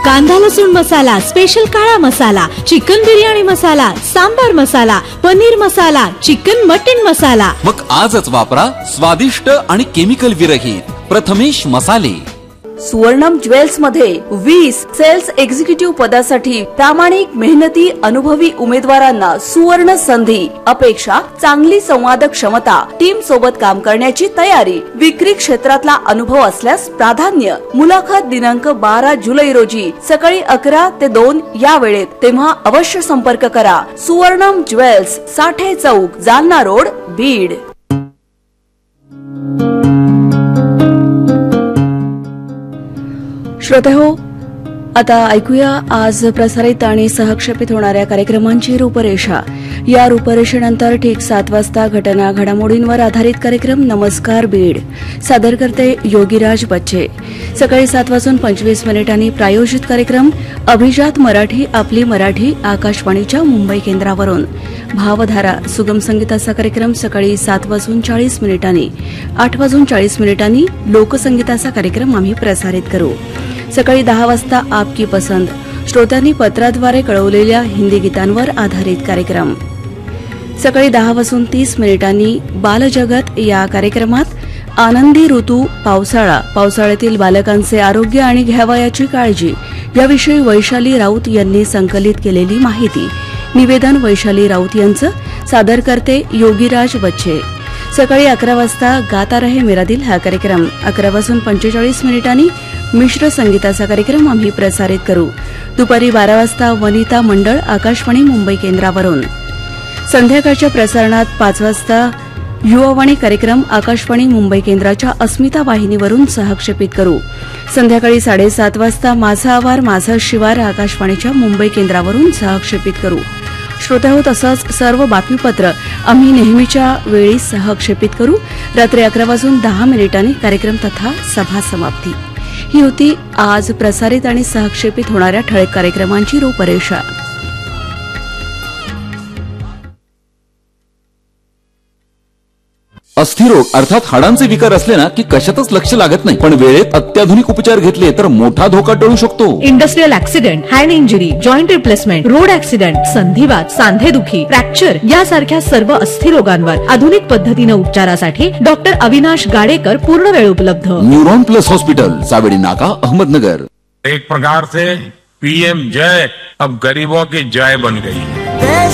कांदा लसूण मसाला, स्पेशल काळा मसाला, चिकन बिर्याणी मसाला, सांबार मसाला, पनीर मसाला, चिकन मटन मसाला। मग आजच वापरा स्वादिष्ट आणि केमिकल विरहित प्रथमेश मसाले। सुवर्णम ज्वेल्स मध्ये 20 सेल्स एक्झिक्युटिव्ह पदासाठी प्रामाणिक मेहनती अनुभवी उमेदवारांना सुवर्ण संधी। अपेक्षा चांगली संवादक क्षमता, टीम सोबत काम करण्याची तयारी, विक्री क्षेत्रातला अनुभव असल्यास प्राधान्य। मुलाखत दिनांक 12 जुलै रोजी सकाळी 11 ते 2 या वेळेत, तेव्हा अवश्य संपर्क करा। सुवर्णम ज्वेल्स, साठे चौक, जालना रोड, बीड। श्रोतेहो, आता ऐकूया आज प्रसारित आणि सहक्षेपित होणाऱ्या कार्यक्रमांची रूपरेषा। या रूपरेषेनंतर ठीक 7 वाजता घटना घडामोडींवर आधारित कार्यक्रम नमस्कार बीड, सादर करते योगीराज बच्चे। सकाळी 7:25 प्रायोजित कार्यक्रम अभिजात मराठी आपली मराठी आकाशवाणीच्या मुंबई केंद्रावरून। भावधारा सुगम संगीताचा कार्यक्रम सकाळी 7:40 8:40 लोकसंगीताचा कार्यक्रम आम्ही प्रसारित करू। सकाळी 10 वाजता आपकी पसंद, श्रोत्यांनी पत्राद्वारे कळवलेल्या हिंदी गीतांवर आधारित कार्यक्रम। सकाळी 10:30 बालजगत या कार्यक्रमात आनंदी ऋतू पावसाळा, पावसाळ्यातील बालकांचे आरोग्य आणि घ्यावयाची काळजी याविषयी वैशाली राऊत यांनी संकलित केलेली माहिती। निवेदन वैशाली राऊत यांचं, सादर करते योगीराज बच्चे। सकाळी 11 वाजता गाता रहे मेरा दिल हा कार्यक्रम, 11:45 मिश्र संगीताचा कार्यक्रम आम्ही प्रसारित करू। दुपारी 12 वाजता वनिता मंडळ आकाशवाणी मुंबई केंद्रावरून। संध्याकाळच्या प्रसारणात 5 वाजता युवावाणी कार्यक्रम आकाशवाणी मुंबई केंद्राच्या अस्मिता वाहिनीवरून सहक्षेपित करू। संध्याकाळी 7:30 वाजता माझा आवार माझा शिवार आकाशवाणीच्या मुंबई केंद्रावरून सहक्षेपित करू। श्रोत्याहो, तसंच सर्व बातमीपत्र आम्ही नेहमीच्या वेळी सहक्षेपित करू। रात्री 11:10 कार्यक्रम तथा सभा समाप्ती। ही होती आज प्रसारित आणि सहक्षेपित होणाऱ्या ठळक कार्यक्रमांची रूपरेषा। अस्थिरोग अर्थात हाडांचे विकार असले ना की कशातच लक्ष लागत नाही, पण वेळेत अत्याधुनिक उपचार घेतले तर मोठा धोका टळू शकतो। Industrial accident, hand injury, joint replacement, road accident, संधिवात, सांधेदुखी, fracture या सारख्या सर्व अस्थिरोगांवर आधुनिक पद्धतीने उपचारासाठी डॉक्टर अविनाश गाडेकर पूर्ण वेळ उपलब्ध। न्यूरॉन प्लस हॉस्पिटल, सावेडी नाका, अहमदनगर। एक प्रकार से पीएम जय अब गरीबों की जय बन गई।